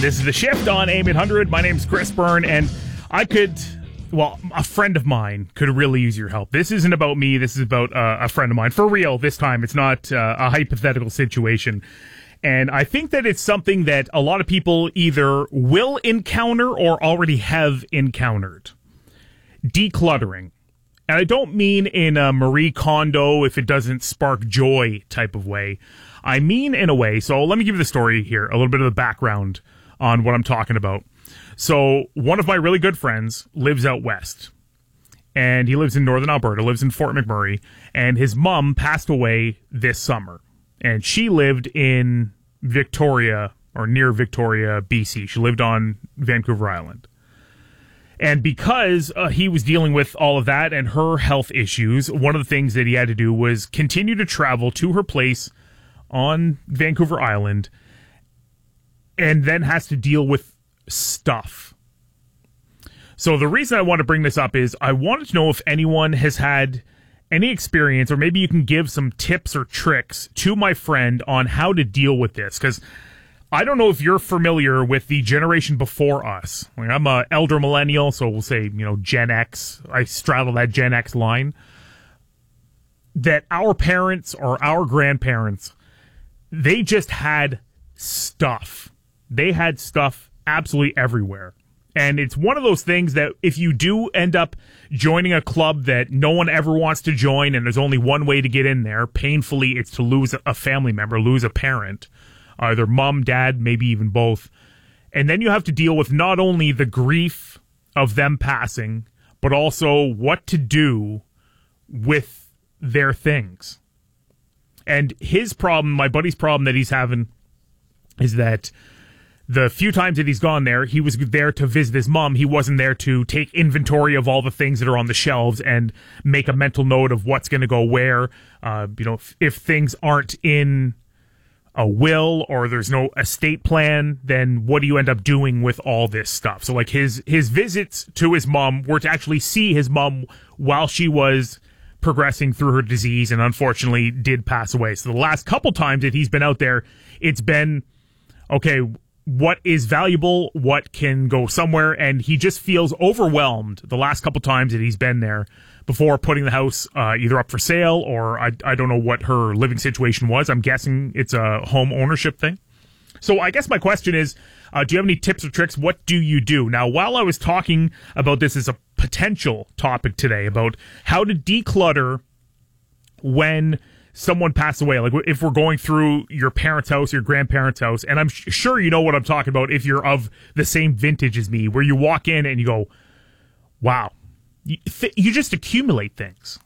This is The Shift on AM 800. My name's Chris Byrne, and a friend of mine could really use your help. This isn't about me. This is about a friend of mine. For real this time. It's not a hypothetical situation. And I think that it's something that a lot of people either will encounter or already have encountered. Decluttering. And I don't mean in a Marie Kondo, if it doesn't spark joy type of way. I mean in a way, so let me give you the story here, a little bit of the background on what I'm talking about. So one of my really good friends lives out west, and he lives in northern Alberta, lives in Fort McMurray, and his mom passed away this summer, and she lived in Victoria, or near Victoria, BC. She lived on Vancouver Island. And because he was dealing with all of that and her health issues, one of the things that he had to do was continue to travel to her place on Vancouver Island, and then has to deal with stuff. So the reason I want to bring this up is I wanted to know if anyone has had any experience, or maybe you can give some tips or tricks to my friend on how to deal with this, because I don't know if you're familiar with the generation before us. Like, I'm an elder millennial, so we'll say, Gen X. I straddle that Gen X line. That our parents or our grandparents, they just had stuff. They had stuff absolutely everywhere. And it's one of those things that if you do end up joining a club that no one ever wants to join, and there's only one way to get in there, painfully, it's to lose a family member, lose a parent, either mom, dad, maybe even both. And then you have to deal with not only the grief of them passing, but also what to do with their things. And his problem, my buddy's problem that he's having, is that the few times that he's gone there, he was there to visit his mom. He wasn't there to take inventory of all the things that are on the shelves and make a mental note of what's going to go where. If things aren't in a will or there's no estate plan, then what do you end up doing with all this stuff? So like his visits to his mom were to actually see his mom while she was progressing through her disease, and unfortunately did pass away. So the last couple times that he's been out there, it's been, okay, what is valuable, what can go somewhere, and he just feels overwhelmed the last couple times that he's been there before putting the house either up for sale, or I don't know what her living situation was. I'm guessing it's a home ownership thing. So I guess my question is, do you have any tips or tricks? What do you do? Now, while I was talking about this as a potential topic today, about how to declutter when someone passed away, like if we're going through your parents' house, your grandparents' house, and I'm sure you know what I'm talking about if you're of the same vintage as me, where you walk in and you go, wow, you just accumulate things.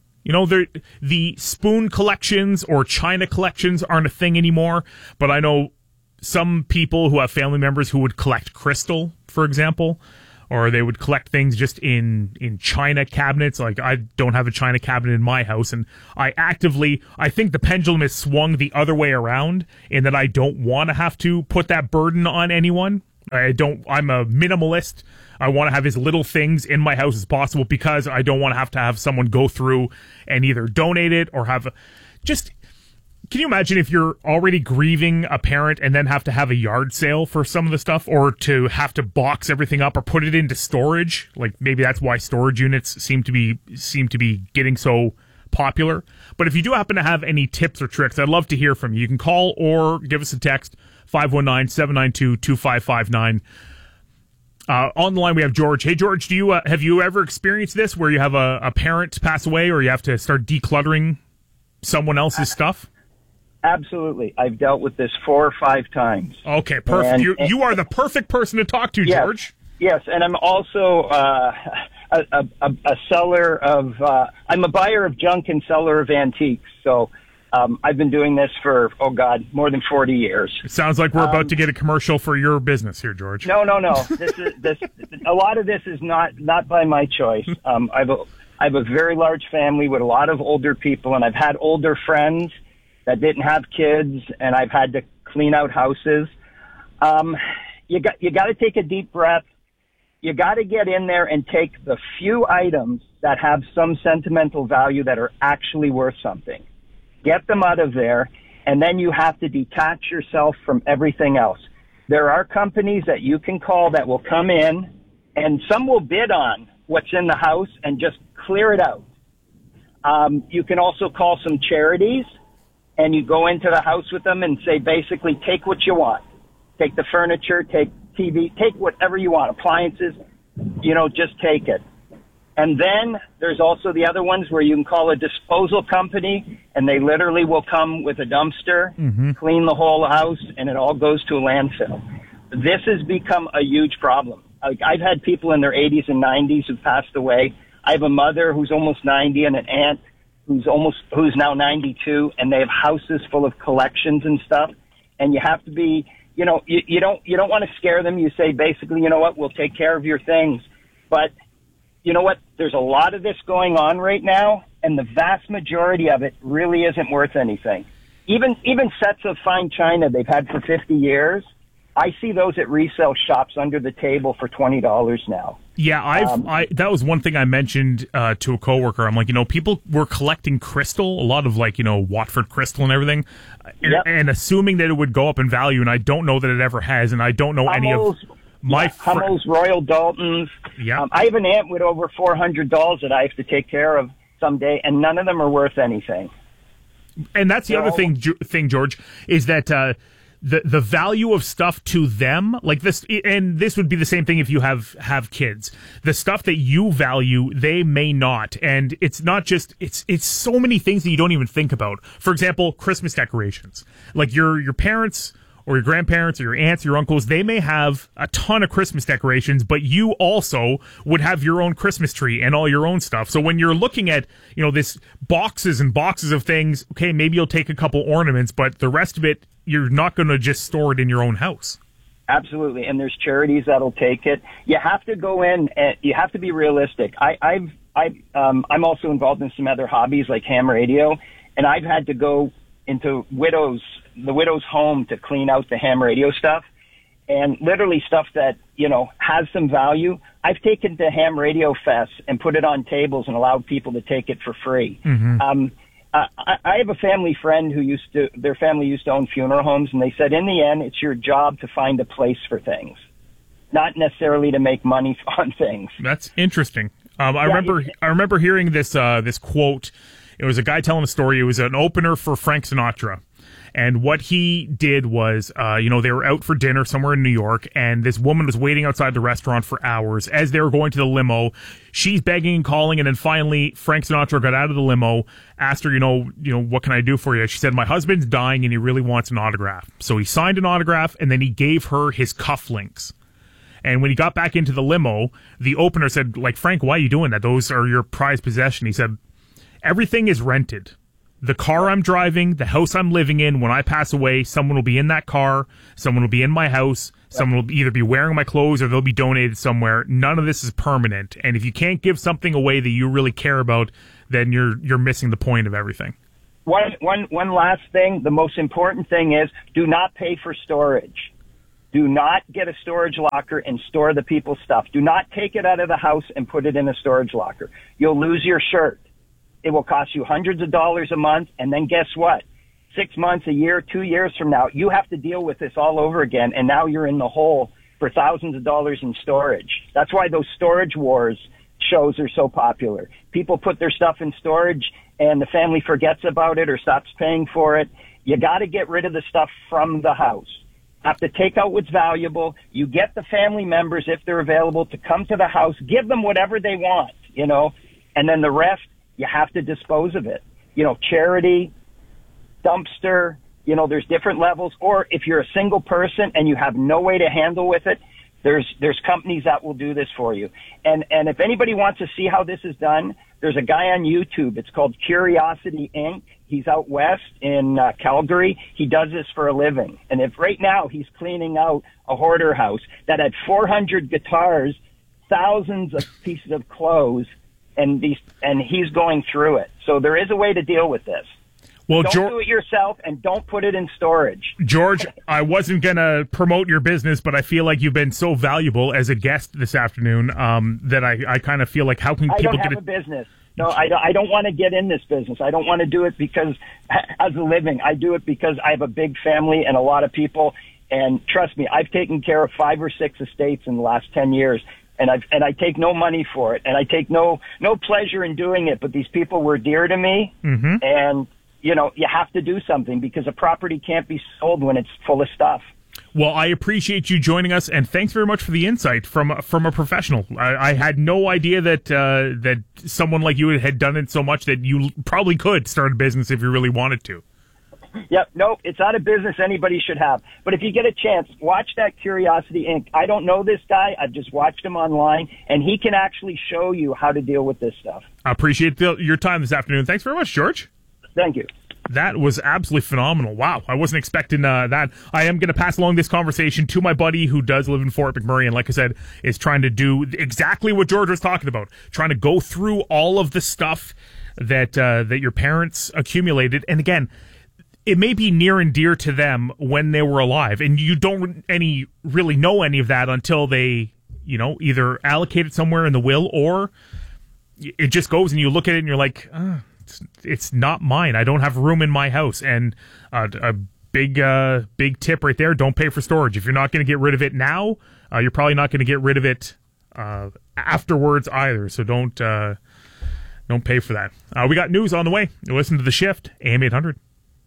The spoon collections or china collections aren't a thing anymore, but I know some people who have family members who would collect crystal, for example, or they would collect things just in china cabinets. Like, I don't have a china cabinet in my house, and I think the pendulum has swung the other way around in that I don't want to have to put that burden on anyone. I'm a minimalist. I want to have as little things in my house as possible because I don't want to have someone go through and either donate it or can you imagine if you're already grieving a parent and then have to have a yard sale for some of the stuff, or to have to box everything up or put it into storage? Like, maybe that's why storage units seem to be getting so popular. But if you do happen to have any tips or tricks, I'd love to hear from you. You can call or give us a text, 519-792-2559. On the line, we have George. Hey, George, have you ever experienced this where you have a parent pass away, or you have to start decluttering someone else's stuff? Absolutely. I've dealt with this 4 or 5 times. Okay, perfect. You are the perfect person to talk to, George. Yes, and I'm also a seller of I'm a buyer of junk and seller of antiques. So I've been doing this for, more than 40 years. It sounds like we're about to get a commercial for your business here, George. No. A lot of this is not by my choice. I have a very large family with a lot of older people, and I've had older friends that didn't have kids, and I've had to clean out houses. You got to take a deep breath. You got to get in there and take the few items that have some sentimental value that are actually worth something. Get them out of there, and then you have to detach yourself from everything else. There are companies that you can call that will come in, and some will bid on what's in the house and just clear it out. You can also call some charities, and you go into the house with them and say, basically, take what you want. Take the furniture, take TV, take whatever you want, appliances, just take it. And then there's also the other ones where you can call a disposal company, and they literally will come with a dumpster, clean the whole house, and it all goes to a landfill. This has become a huge problem. I've had people in their 80s and 90s who've passed away. I have a mother who's almost 90 and an aunt who's now 92, and they have houses full of collections and stuff. And you have to be, you don't want to scare them. You say basically, you know what, we'll take care of your things. But you know what? There's a lot of this going on right now, and the vast majority of it really isn't worth anything. Even sets of fine china they've had for 50 years, I see those at resale shops under the table for $20 now. Yeah, that was one thing I mentioned to a coworker. I'm like, people were collecting crystal, a lot of Watford crystal and everything, and assuming that it would go up in value, and I don't know that it ever has, and I don't know any of my Hummels, Royal Daltons. Yeah. I have an aunt with over 400 dolls that I have to take care of someday, and none of them are worth anything. And that's the other thing, George, is that the value of stuff to them, like this, and this would be the same thing if you have kids. The stuff that you value, they may not, and it's not just it's so many things that you don't even think about. For example, Christmas decorations, like your parents or your grandparents or your aunts, your uncles, they may have a ton of Christmas decorations, but you also would have your own Christmas tree and all your own stuff. So when you're looking at, this boxes and boxes of things, okay, maybe you'll take a couple ornaments, but the rest of it, you're not going to just store it in your own house. Absolutely. And there's charities that'll take it. You have to go in and you have to be realistic. I'm also involved in some other hobbies like ham radio, and I've had to go into the widow's home to clean out the ham radio stuff, and literally stuff that, has some value. I've taken to ham radio fests and put it on tables and allowed people to take it for free. I have a family friend their family used to own funeral homes, and they said in the end, it's your job to find a place for things, not necessarily to make money on things. That's interesting. I remember hearing this quote. It was a guy telling a story. It was an opener for Frank Sinatra. And what he did was, they were out for dinner somewhere in New York, and this woman was waiting outside the restaurant for hours. As they were going to the limo, she's begging and calling, and then finally Frank Sinatra got out of the limo, asked her, what can I do for you? She said, my husband's dying and he really wants an autograph. So he signed an autograph, and then he gave her his cufflinks. And when he got back into the limo, the opener said, Frank, why are you doing that? Those are your prized possession. He said, everything is rented. The car I'm driving, the house I'm living in, when I pass away, someone will be in that car, someone will be in my house, someone will either be wearing my clothes or they'll be donated somewhere. None of this is permanent. And if you can't give something away that you really care about, then you're missing the point of everything. One last thing. The most important thing is do not pay for storage. Do not get a storage locker and store the people's stuff. Do not take it out of the house and put it in a storage locker. You'll lose your shirt. It will cost you hundreds of dollars a month, and then guess what? 6 months, a year, 2 years from now, you have to deal with this all over again, and now you're in the hole for thousands of dollars in storage. That's why those Storage Wars shows are so popular. People put their stuff in storage, and the family forgets about it or stops paying for it. You got to get rid of the stuff from the house. Have to take out what's valuable. You get the family members, if they're available, to come to the house. Give them whatever they want, and then the rest, you have to dispose of it. Charity, dumpster, there's different levels. Or if you're a single person and you have no way to handle with it, there's companies that will do this for you. And if anybody wants to see how this is done, there's a guy on YouTube. It's called Curiosity Inc. He's out west in Calgary. He does this for a living. And if right now he's cleaning out a hoarder house that had 400 guitars, thousands of pieces of clothes, and he's going through it. So there is a way to deal with this. Well, don't do it yourself, and don't put it in storage. George, I wasn't going to promote your business, but I feel like you've been so valuable as a guest this afternoon that I kind of feel like how can people get I don't have a business. No, I don't want to get in this business. I don't want to do it because as a living. I do it because I have a big family and a lot of people, And trust me, I've taken care of 5 or 6 estates in the last 10 years. And I take no money for it, and I take no pleasure in doing it. But these people were dear to me, and you have to do something because a property can't be sold when it's full of stuff. Well, I appreciate you joining us, and thanks very much for the insight from a professional. I had no idea that someone like you had done it so much that you probably could start a business if you really wanted to. Yep, nope, it's not a business anybody should have. But if you get a chance, watch that Curiosity Inc. I don't know this guy. I've just watched him online, and he can actually show you how to deal with this stuff. I appreciate your time this afternoon. Thanks very much, George. Thank you. That was absolutely phenomenal. Wow, I wasn't expecting that. I am going to pass along this conversation to my buddy who does live in Fort McMurray, and like I said, is trying to do exactly what George was talking about, trying to go through all of the stuff that your parents accumulated. And again, it may be near and dear to them when they were alive, and you don't really know any of that until they, either allocate it somewhere in the will, or it just goes and you look at it and you're like, it's not mine. I don't have room in my house. And a big tip right there: don't pay for storage. If you're not going to get rid of it now, you're probably not going to get rid of it afterwards either. So don't pay for that. We got news on the way. You listen to The Shift, AM 800.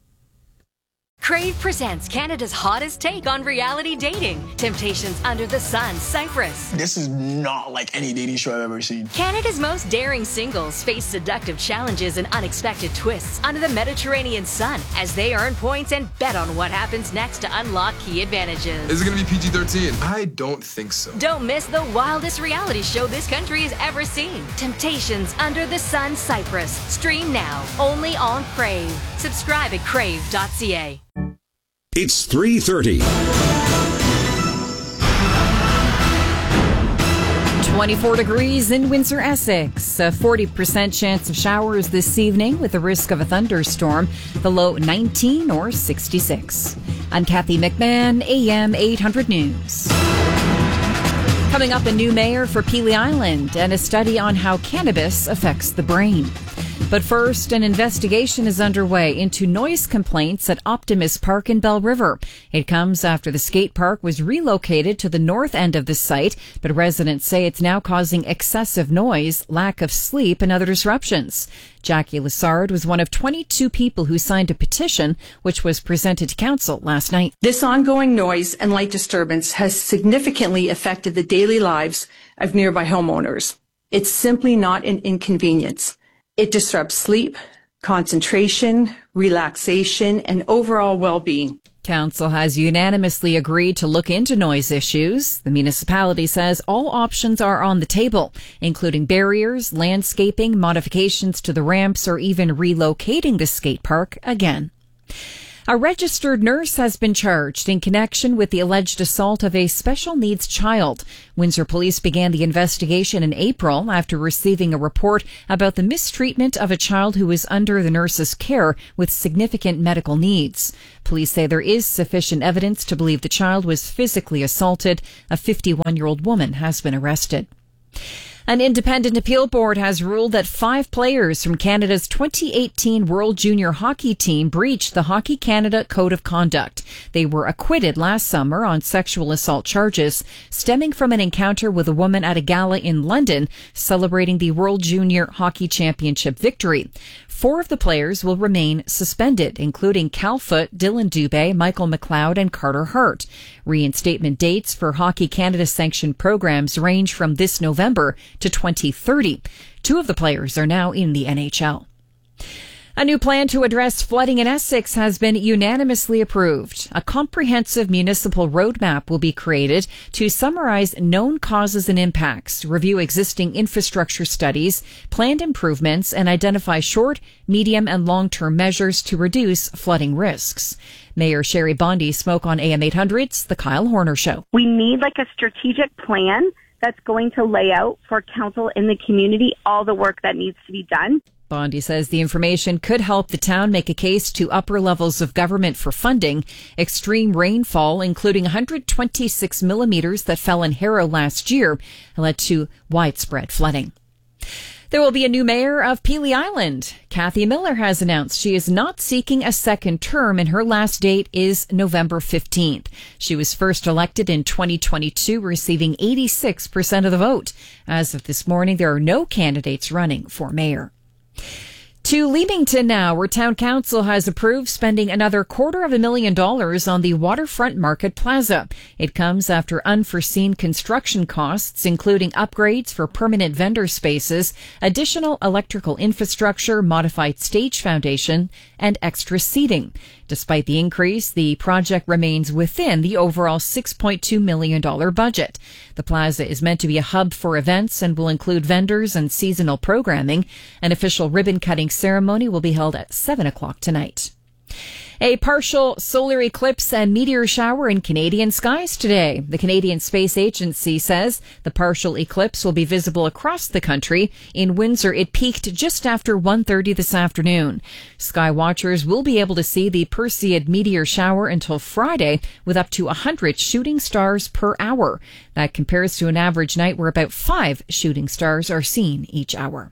Crave presents Canada's hottest take on reality dating. Temptations Under the Sun, Cyprus. This is not like any dating show I've ever seen. Canada's most daring singles face seductive challenges and unexpected twists under the Mediterranean sun as they earn points and bet on what happens next to unlock key advantages. Is it going to be PG-13? I don't think so. Don't miss the wildest reality show this country has ever seen. Temptations Under the Sun, Cyprus. Stream now, only on Crave. Subscribe at crave.ca. It's 3:30. 24 degrees in Windsor, Essex. A 40% chance of showers this evening with a risk of a thunderstorm. The low 19 or 66. I'm Kathy McMahon, AM 800 News. Coming up, a new mayor for Pelee Island and a study on how cannabis affects the brain. But first, an investigation is underway into noise complaints at Optimus Park in Bell River. It comes after the skate park was relocated to the north end of the site, but residents say it's now causing excessive noise, lack of sleep, and other disruptions. Jackie Lessard was one of 22 people who signed a petition, which was presented to council last night. This ongoing noise and light disturbance has significantly affected the daily lives of nearby homeowners. It's simply not an inconvenience. It disrupts sleep, concentration, relaxation, and overall well-being. Council has unanimously agreed to look into noise issues. The municipality says all options are on the table, including barriers, landscaping, modifications to the ramps, or even relocating the skate park again. A registered nurse has been charged in connection with the alleged assault of a special needs child. Windsor police began the investigation in April after receiving a report about the mistreatment of a child who was under the nurse's care with significant medical needs. Police say there is sufficient evidence to believe the child was physically assaulted. A 51-year-old woman has been arrested. An independent appeal board has ruled that 5 players from Canada's 2018 World Junior Hockey team breached the Hockey Canada Code of Conduct. They were acquitted last summer on sexual assault charges stemming from an encounter with a woman at a gala in London celebrating the World Junior Hockey Championship victory. 4 of the players will remain suspended, including Cal Foote, Dylan Dubé, Michael McLeod, and Carter Hart. Reinstatement dates for Hockey Canada sanctioned programs range from this November to 2030. 2 of the players are now in the NHL. A new plan to address flooding in Essex has been unanimously approved. A comprehensive municipal roadmap will be created to summarize known causes and impacts, review existing infrastructure studies, planned improvements, and identify short, medium, and long-term measures to reduce flooding risks. Mayor Sherry Bondi spoke on AM 800's The Kyle Horner Show. We need a strategic plan that's going to lay out for council in the community all the work that needs to be done. Bondi says the information could help the town make a case to upper levels of government for funding. Extreme rainfall, including 126 millimeters that fell in Harrow last year, led to widespread flooding. There will be a new mayor of Pelee Island. Kathy Miller has announced she is not seeking a second term and her last date is November 15th. She was first elected in 2022, receiving 86% of the vote. As of this morning, there are no candidates running for mayor. To Leamington now, where Town Council has approved spending another $250,000 on the Waterfront Market Plaza. It comes after unforeseen construction costs, including upgrades for permanent vendor spaces, additional electrical infrastructure, modified stage foundation, and extra seating. Despite the increase, the project remains within the overall $6.2 million budget. The plaza is meant to be a hub for events and will include vendors and seasonal programming. An official ribbon-cutting ceremony will be held at 7 o'clock tonight. A partial solar eclipse and meteor shower in Canadian skies today. The Canadian Space Agency says the partial eclipse will be visible across the country. In Windsor, it peaked just after 1:30 this afternoon. Sky watchers will be able to see the Perseid meteor shower until Friday with up to 100 shooting stars per hour. That compares to an average night where about 5 shooting stars are seen each hour.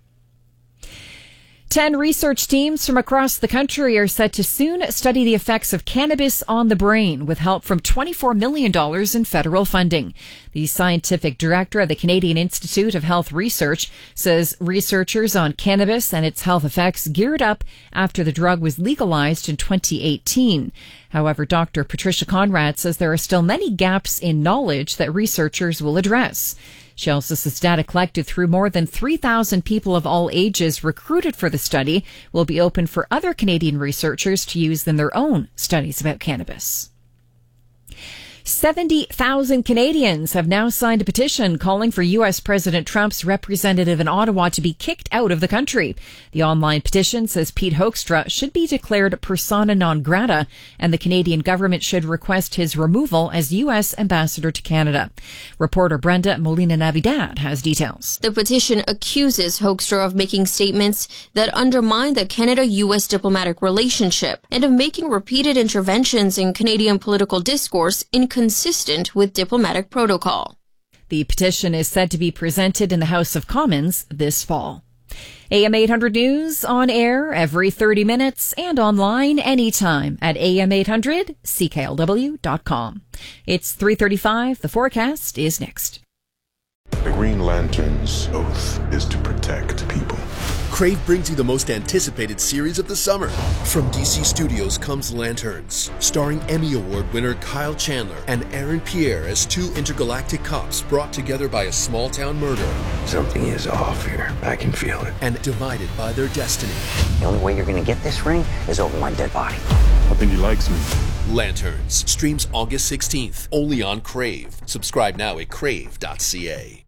10 research teams from across the country are set to soon study the effects of cannabis on the brain with help from $24 million in federal funding. The scientific director of the Canadian Institute of Health Research says researchers on cannabis and its health effects geared up after the drug was legalized in 2018. However, Dr. Patricia Conrad says there are still many gaps in knowledge that researchers will address. She also says data collected through more than 3,000 people of all ages recruited for the study will be open for other Canadian researchers to use in their own studies about cannabis. 70,000 Canadians have now signed a petition calling for U.S. President Trump's representative in Ottawa to be kicked out of the country. The online petition says Pete Hoekstra should be declared persona non grata, and the Canadian government should request his removal as U.S. ambassador to Canada. Reporter Brenda Molina-Navidad has details. The petition accuses Hoekstra of making statements that undermine the Canada-U.S. diplomatic relationship and of making repeated interventions in Canadian political discourse inconsistent with diplomatic protocol. The petition is said to be presented in the House of Commons this fall. AM 800 News on air every 30 minutes and online anytime at am800cklw.com. It's 3:35. The forecast is next. The Green Lantern's oath is to protect people. Crave brings you the most anticipated series of the summer. From DC Studios comes Lanterns, starring Emmy Award winner Kyle Chandler and Aaron Pierre as two intergalactic cops brought together by a small-town murder. Something is off here. I can feel it. And divided by their destiny. The only way you're going to get this ring is over my dead body. I think he likes me. Lanterns streams August 16th, only on Crave. Subscribe now at crave.ca.